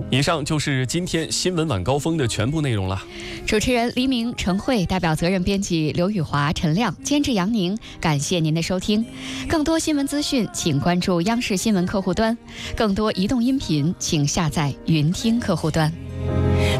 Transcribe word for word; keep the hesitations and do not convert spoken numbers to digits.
以上就是今天新闻晚高峰的全部内容了。 主持人黎明、陈慧，代表责任编辑刘宇华、陈亮，监制杨宁。感谢您的收听。更多新闻资讯，请关注央视新闻客户端；更多移动音频，请下载云听客户端。